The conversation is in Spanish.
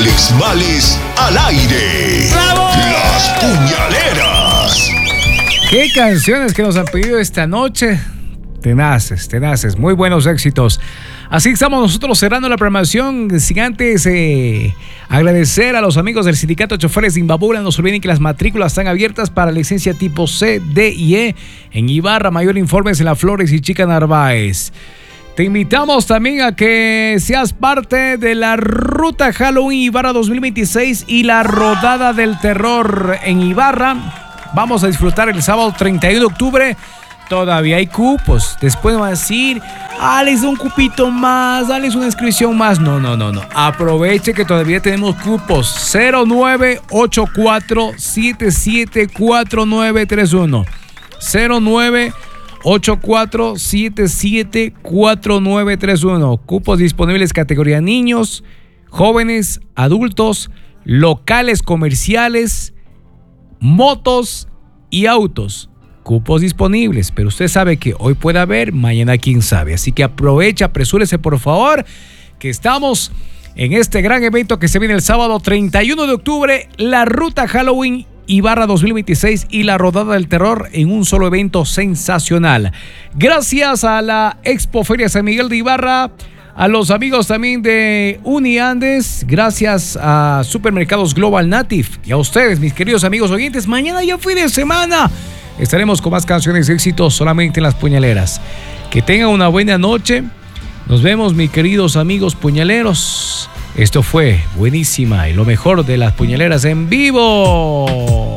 Alex Males al aire. ¡Bravo! Las Puñaleras. ¿Qué canciones que nos han pedido esta noche? Tenaces, muy buenos éxitos. Así estamos nosotros cerrando la programación. Sin antes agradecer a los amigos del Sindicato de Choferes de Imbabura. No se olviden que las matrículas están abiertas para licencia tipo C, D y E en Ibarra. Mayor informes en La Flores y Chica Narváez. Te invitamos también a que seas parte de la Ruta Halloween Ibarra 2026 y la Rodada del Terror en Ibarra. Vamos a disfrutar el sábado 31 de octubre. Todavía hay cupos. Después van a decir, Alex, un cupito más, Alex, una inscripción más. No. Aproveche que todavía tenemos cupos. 0984774931. 0984774931. Cupos disponibles categoría niños, jóvenes, adultos, locales comerciales, motos y autos. Cupos disponibles, pero usted sabe que hoy puede haber, mañana quién sabe. Así que aprovecha, apresúrese por favor, que estamos en este gran evento que se viene el sábado 31 de octubre, la Ruta Halloween Ibarra 2026 y la Rodada del Terror en un solo evento sensacional. Gracias a la Expo Feria San Miguel de Ibarra, a los amigos también de Uniandes, gracias a Supermercados Global Native y a ustedes, mis queridos amigos oyentes. Mañana ya fin de semana. Estaremos con más canciones de éxito solamente en Las Puñaleras. Que tengan una buena noche. Nos vemos, mis queridos amigos puñaleros. Esto fue buenísima y lo mejor de Las Puñaleras en vivo.